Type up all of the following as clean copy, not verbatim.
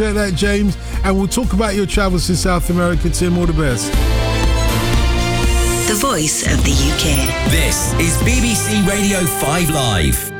appreciate that, James. And we'll talk about your travels to South America, Tim. All the best. The voice of the UK. This is BBC Radio 5 Live.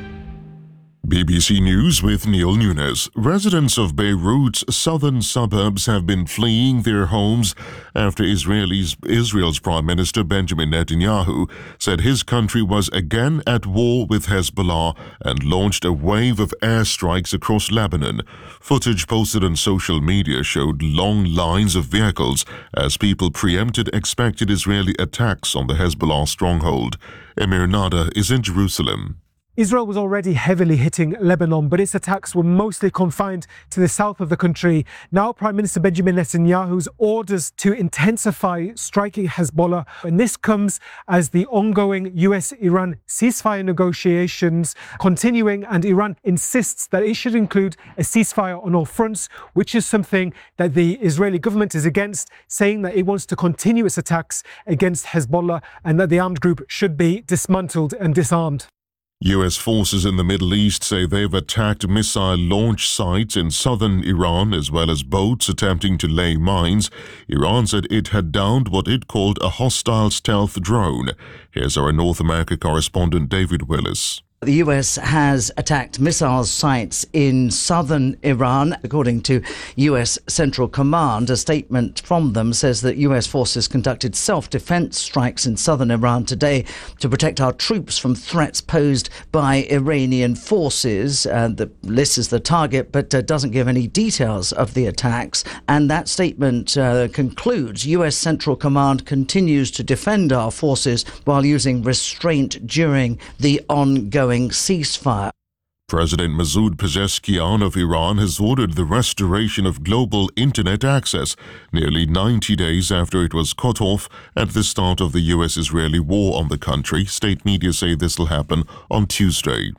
BBC News with Neil Nunes. Residents of Beirut's southern suburbs have been fleeing their homes after Israel's Prime Minister Benjamin Netanyahu said his country was again at war with Hezbollah and launched a wave of airstrikes across Lebanon. Footage posted on social media showed long lines of vehicles as people preempted expected Israeli attacks on the Hezbollah stronghold. Emir Nada is in Jerusalem. Israel was already heavily hitting Lebanon, but its attacks were mostly confined to the south of the country. Now, Prime Minister Benjamin Netanyahu's orders to intensify striking Hezbollah, and this comes as the ongoing US-Iran ceasefire negotiations continuing, and Iran insists that it should include a ceasefire on all fronts, which is something that the Israeli government is against, saying that it wants to continue its attacks against Hezbollah and that the armed group should be dismantled and disarmed. U.S. forces in the Middle East say they've attacked missile launch sites in southern Iran as well as boats attempting to lay mines. Iran said it had downed what it called a hostile stealth drone. Here's our North America correspondent David Willis. The US has attacked missile sites in southern Iran. According to US Central Command, a statement from them says that US forces conducted self-defense strikes in southern Iran today to protect our troops from threats posed by Iranian forces. The list is the target, but doesn't give any details of the attacks. And that statement concludes, US Central Command continues to defend our forces while using restraint during the ongoing ceasefire. President Masoud Pezeshkian of Iran has ordered the restoration of global internet access nearly 90 days after it was cut off at the start of the US-Israeli war on the country. State media say this will happen on Tuesday.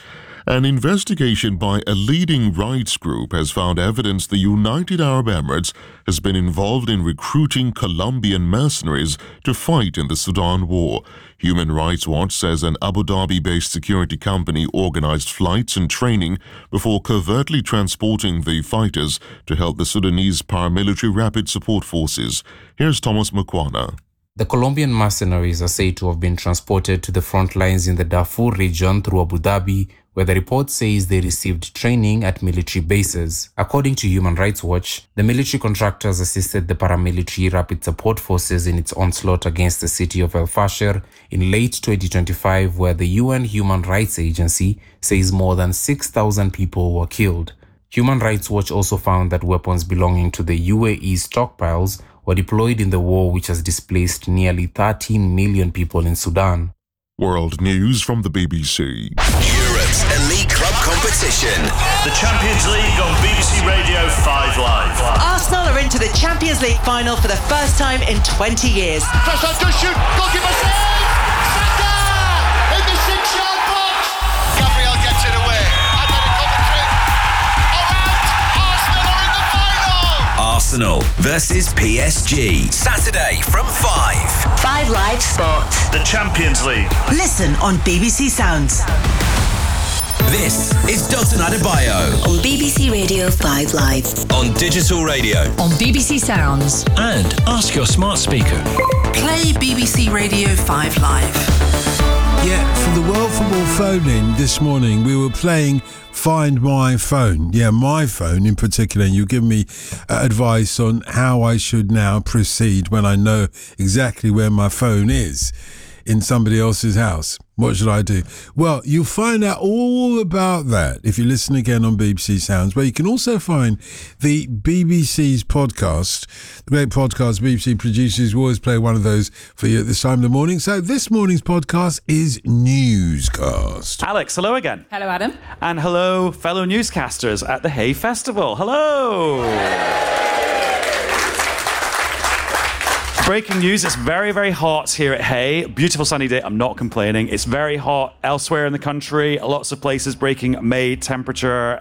An investigation by a leading rights group has found evidence the United Arab Emirates has been involved in recruiting Colombian mercenaries to fight in the Sudan war. Human Rights Watch says an Abu Dhabi-based security company organized flights and training before covertly transporting the fighters to help the Sudanese paramilitary rapid support forces. Here's Thomas Mukwana. The Colombian mercenaries are said to have been transported to the front lines in the Darfur region through Abu Dhabi, where the report says they received training at military bases. According to Human Rights Watch, the military contractors assisted the paramilitary rapid support forces in its onslaught against the city of El Fasher in late 2025, where the UN Human Rights Agency says more than 6,000 people were killed. Human Rights Watch also found that weapons belonging to the UAE stockpiles were deployed in the war, which has displaced nearly 13 million people in Sudan. World news from the BBC. Europe's elite club competition. The Champions League on BBC Radio 5 Live. Arsenal are into the Champions League final for the first time in 20 years. Press on to shoot. Goalkeeper save. Saka in the 6-yard box. Gabriel gets it away. And then it comes through. All out. Arsenal are in the final. Arsenal versus PSG. Saturday from 5. 5 Live Sport. The Champions League. Listen on BBC Sounds. This is Dalton Adebayo On BBC Radio 5 Live. on digital radio. On BBC Sounds. And ask your smart speaker. Play BBC Radio 5 Live. Yeah, for the World Football phone-in this morning, we were playing Find My Phone. Yeah, my phone in particular. You give me advice on how I should now proceed when I know exactly where my phone is in somebody else's house. What should I do? Well, you'll find out all about that if you listen again on BBC Sounds, where you can also find the BBC's podcast, the great podcast BBC producers. We always play one of those for you at this time of the morning. So this morning's podcast is Newscast. Alex, hello again. Hello, Adam. And hello, fellow newscasters at the Hay Festival. Hello. Breaking news, it's very, very hot here at Hay. Beautiful sunny day, I'm not complaining. It's very hot elsewhere in the country. Lots of places breaking May temperature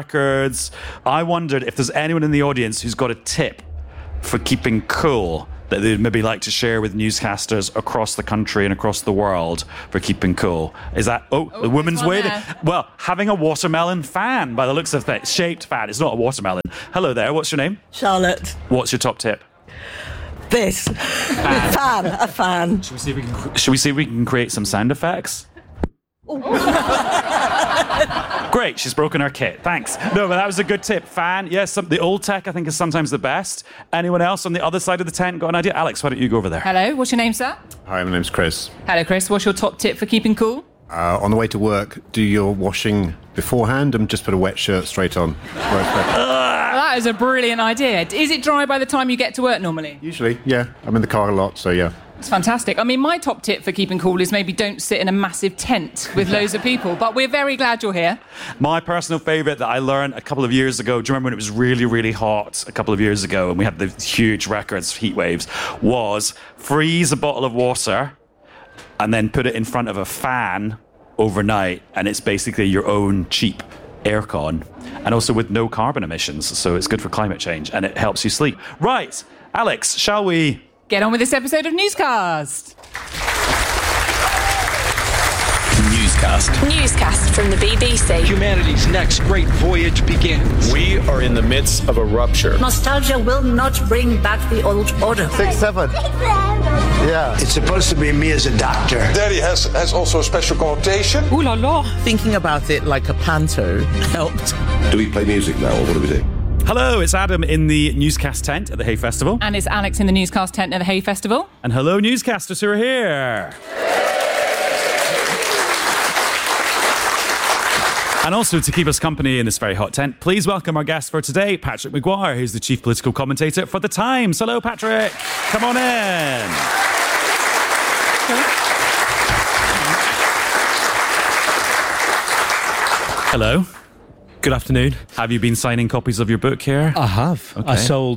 records. I wondered if there's anyone in the audience who's got a tip for keeping cool that they'd maybe like to share with newscasters across the country and across the world for keeping cool? Is that, the woman's way? Well, having a watermelon fan, by the looks of things. Shaped fan. It's not a watermelon. Hello there. What's your name? Charlotte. What's your top tip? This. A fan. Should we see if we can create some sound effects? Great, she's broken her kit. Thanks. No, but that was a good tip. Fan, yes, the old tech I think is sometimes the best. Anyone else on the other side of the tent got an idea? Alex, why don't you go over there? Hello, what's your name, sir? Hi, my name's Chris. Hello, Chris. What's your top tip for keeping cool? On the way to work, do your washing beforehand and just put a wet shirt straight on. That is a brilliant idea. Is it dry by the time you get to work normally? Usually, yeah. I'm in the car a lot, so yeah. It's fantastic. I mean, my top tip for keeping cool is maybe don't sit in a massive tent with loads of people, but we're very glad you're here. My personal favourite that I learned a couple of years ago, do you remember when it was really, really hot a couple of years ago and we had the huge records, heat waves, was freeze a bottle of water and then put it in front of a fan overnight, and it's basically your own cheap aircon, and also with no carbon emissions, so it's good for climate change and it helps you sleep. Right, Alex, shall we get on with this episode of Newscast? Newscast from the BBC. Humanity's next great voyage begins. We are in the midst of a rupture. Nostalgia will not bring back the old order. 6, 7. Yeah. It's supposed to be me as a doctor. Daddy has also a special connotation. Ooh la la. Thinking about it like a panto helped. Do we play music now, or what do we do? Hello, it's Adam in the Newscast tent at the Hay Festival. And it's Alex in the Newscast tent at the Hay Festival. And hello, newscasters who are here. And also, to keep us company in this very hot tent, please welcome our guest for today, Patrick Maguire, who's the chief political commentator for The Times. Hello, Patrick. Come on in. Hello. Good afternoon. Have you been signing copies of your book here? I have. Okay. I sold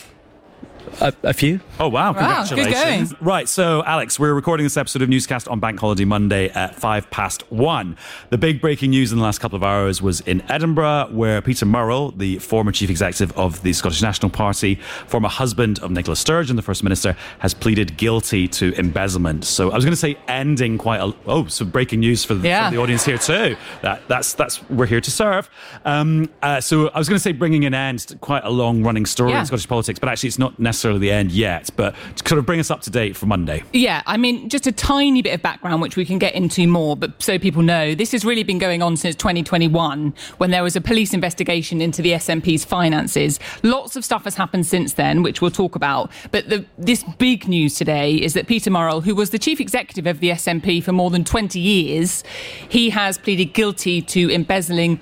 a few. Oh, wow. Congratulations. Good going. Right, so, Alex, we're recording this episode of Newscast on Bank Holiday Monday at 1:05. The big breaking news in the last couple of hours was in Edinburgh, where Peter Murrell, the former chief executive of the Scottish National Party, former husband of Nicola Sturgeon, the First Minister, has pleaded guilty to embezzlement. So I was going to say ending quite a... Oh, so breaking news for the audience here too. That's we're here to serve. So I was going to say bringing an end to quite a long-running story in Scottish politics, but actually it's not necessarily the end yet, but to sort of bring us up to date for Monday. Yeah, I mean, just a tiny bit of background, which we can get into more, but so people know, this has really been going on since 2021, when there was a police investigation into the SNP's finances. Lots of stuff has happened since then, which we'll talk about, but this big news today is that Peter Murrell, who was the chief executive of the SNP for more than 20 years, he has pleaded guilty to embezzling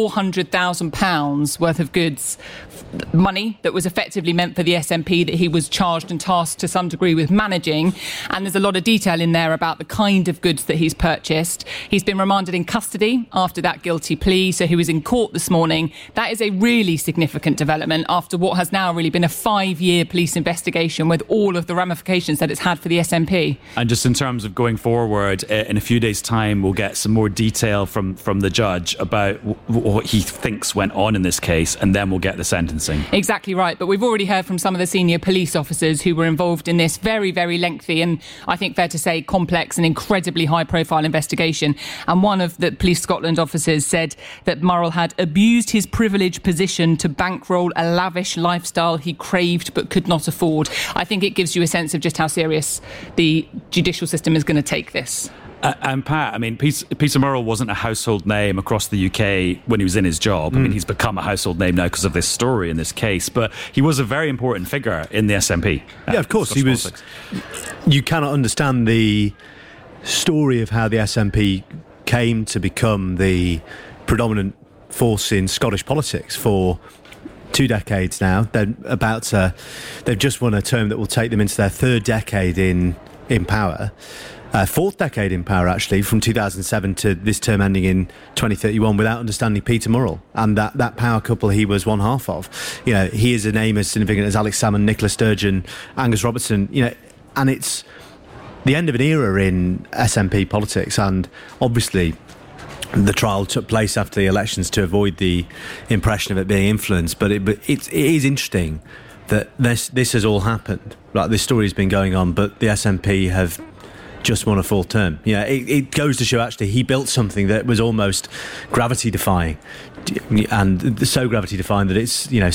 £400,000 worth of goods, money that was effectively meant for the SNP that he was charged and tasked to some degree with managing. And there's a lot of detail in there about the kind of goods that he's purchased. He's been remanded in custody after that guilty plea, so he was in court this morning. That is a really significant development after what has now really been a 5-year police investigation with all of the ramifications that it's had for the SNP. And just in terms of going forward, in a few days' time, we'll get some more detail from the judge about what he thinks went on in this case, and then we'll get the sentencing. Exactly right. But we've already heard from some of the senior police officers who were involved in this very, very lengthy and I think fair to say complex and incredibly high-profile investigation. And one of the Police Scotland officers said that Murrell had abused his privileged position to bankroll a lavish lifestyle he craved but could not afford. I think it gives you a sense of just how serious the judicial system is going to take this. And Pat, I mean, Peter Murrell wasn't a household name across the UK when he was in his job. I mean, he's become a household name now because of this story in this case, but he was a very important figure in the SNP. Yeah, of course. He was. You cannot understand the story of how the SNP came to become the predominant force in Scottish politics for 2 decades now. They've just won a term that will take them into their 3rd decade in power. 4th decade in power, actually, from 2007 to this term ending in 2031, without understanding Peter Murrell and that power couple he was one half of. You know, he is a name as significant as Alex Salmond, Nicola Sturgeon, Angus Robertson. You know, and it's the end of an era in SNP politics, and obviously the trial took place after the elections to avoid the impression of it being influenced. But it is interesting that this has all happened. Like, this story's been going on, but the SNP have just won a full term. Yeah, it goes to show, actually, he built something that was almost gravity defying, and so gravity defying that it's,